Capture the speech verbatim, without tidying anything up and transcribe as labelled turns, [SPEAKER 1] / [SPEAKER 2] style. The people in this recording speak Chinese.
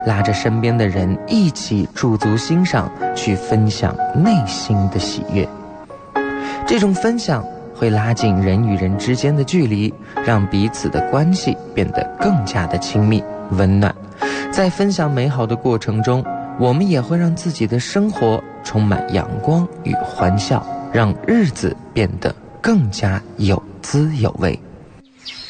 [SPEAKER 1] 拉着身边的人一起驻足欣赏，去分享内心的喜悦。这种分享会拉近人与人之间的距离，让彼此的关系变得更加的亲密温暖。在分享美好的过程中，我们也会让自己的生活充满阳光与欢笑，让日子变得更加有滋有味。